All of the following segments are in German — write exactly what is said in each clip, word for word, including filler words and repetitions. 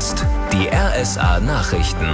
jetzt die R S A-Nachrichten.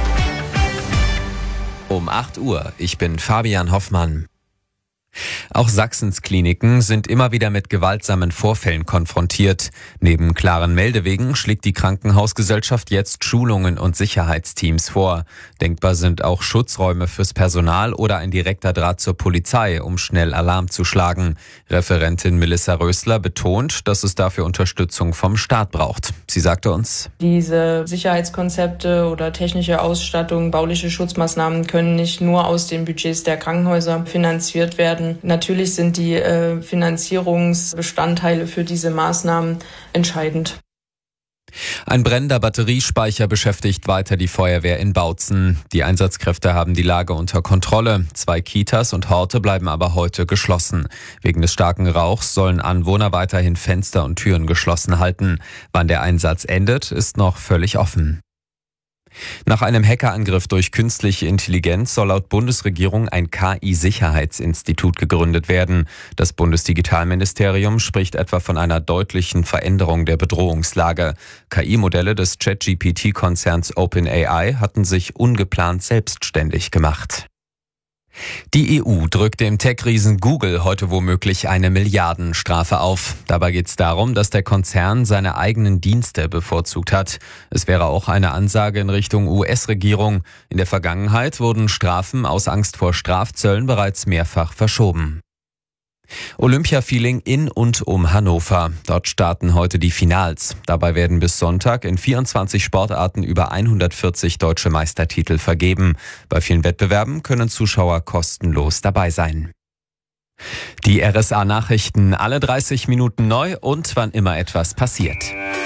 Um acht Uhr, ich bin Fabian Hoffmann. Auch Sachsens Kliniken sind immer wieder mit gewaltsamen Vorfällen konfrontiert. Neben klaren Meldewegen schlägt die Krankenhausgesellschaft jetzt Schulungen und Sicherheitsteams vor. Denkbar sind auch Schutzräume fürs Personal oder ein direkter Draht zur Polizei, um schnell Alarm zu schlagen. Referentin Melissa Rösler betont, dass es dafür Unterstützung vom Staat braucht. Sie sagte uns: Diese Sicherheitskonzepte oder technische Ausstattung, bauliche Schutzmaßnahmen können nicht nur aus den Budgets der Krankenhäuser finanziert werden. Natürlich sind die äh, Finanzierungsbestandteile für diese Maßnahmen entscheidend. Ein brennender Batteriespeicher beschäftigt weiter die Feuerwehr in Bautzen. Die Einsatzkräfte haben die Lage unter Kontrolle. Zwei Kitas und Horte bleiben aber heute geschlossen. Wegen des starken Rauchs sollen Anwohner weiterhin Fenster und Türen geschlossen halten. Wann der Einsatz endet, ist noch völlig offen. Nach einem Hackerangriff durch künstliche Intelligenz soll laut Bundesregierung ein K I-Sicherheitsinstitut gegründet werden. Das Bundesdigitalministerium spricht etwa von einer deutlichen Veränderung der Bedrohungslage. K I-Modelle des Chat-G P T-Konzerns OpenAI hatten sich ungeplant selbstständig gemacht. Die E U drückt dem Tech-Riesen Google heute womöglich eine Milliardenstrafe auf. Dabei geht es darum, dass der Konzern seine eigenen Dienste bevorzugt hat. Es wäre auch eine Ansage in Richtung U S-Regierung. In der Vergangenheit wurden Strafen aus Angst vor Strafzöllen bereits mehrfach verschoben. Olympia-Feeling in und um Hannover. Dort starten heute die Finals. Dabei werden bis Sonntag in vierundzwanzig Sportarten über hundertvierzig deutsche Meistertitel vergeben. Bei vielen Wettbewerben können Zuschauer kostenlos dabei sein. Die R S A-Nachrichten alle dreißig Minuten neu und wann immer etwas passiert.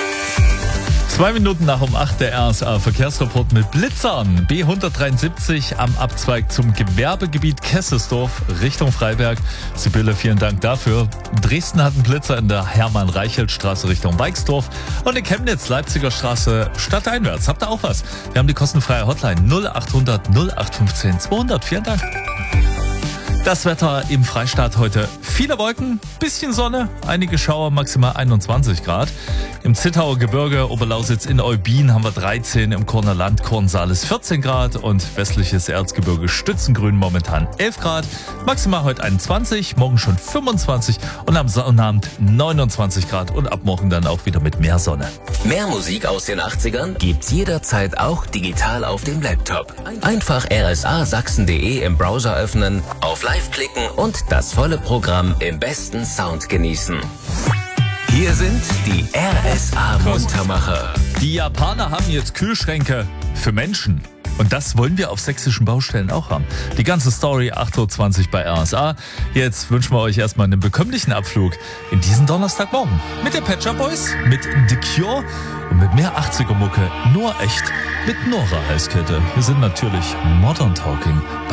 Zwei Minuten nach um acht der R S A-Verkehrsreport mit Blitzern. B hundertdreiundsiebzig am Abzweig zum Gewerbegebiet Kesselsdorf Richtung Freiberg. Sibylle, vielen Dank dafür. Dresden hat einen Blitzer in der Hermann-Reichelt-Straße Richtung Weixdorf und in Chemnitz, Leipziger Straße stadteinwärts. Habt ihr auch was? Wir haben die kostenfreie Hotline null achthundert null acht fünfzehn zweihundert. Vielen Dank. Das Wetter im Freistaat heute: viele Wolken, bisschen Sonne, einige Schauer, maximal einundzwanzig Grad. Im Zittauer Gebirge, Oberlausitz in Eubin haben wir dreizehn, im Korner Land Kornsaales vierzehn Grad und westliches Erzgebirge Stützengrün momentan elf Grad. Maximal heute einundzwanzig, morgen schon fünfundzwanzig und am Sonnabend neunundzwanzig Grad und ab morgen dann auch wieder mit mehr Sonne. Mehr Musik aus den achtzigern gibt's jederzeit auch digital auf dem Laptop. Einfach r s a sachsen punkt d e im Browser öffnen, auf Live klicken und das volle Programm im besten Sound genießen. Hier sind die R S A-Muntermacher. Die Japaner haben jetzt Kühlschränke für Menschen. Und das wollen wir auf sächsischen Baustellen auch haben. Die ganze Story acht Uhr zwanzig bei R S A. Jetzt wünschen wir euch erstmal einen bekömmlichen Abflug in diesen Donnerstagmorgen. Mit den Pet Shop Boys, mit The Cure und mit mehr achtziger Mucke. Nur echt mit Nora Heißkette. Wir sind natürlich Modern Talking bei